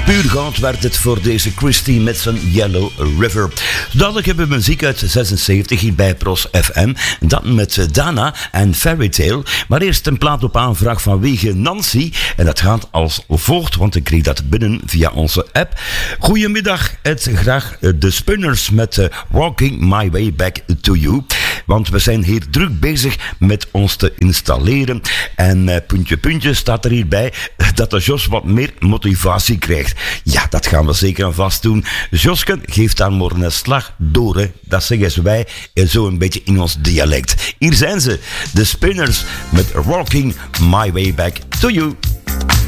Puur goud werd het voor deze Christie met zijn Yellow River. Dadelijk hebben we muziek uit 76 hier bij Pros FM. Dat met Dana en Fairy Tale. Maar eerst een plaat op aanvraag vanwege Nancy. En dat gaat als volgt, want ik kreeg dat binnen via onze app. Goedemiddag, het graag de Spinners met Walking My Way Back to You. Want we zijn hier druk bezig met ons te installeren. En puntje staat er hierbij dat de Jos wat meer motivatie krijgt. Ja, dat gaan we zeker en vast doen. Josken, geef daar maar een slag door. Hè. Dat zeggen wij zo een beetje in ons dialect. Hier zijn ze, de Spinners met Walking My Way Back to You.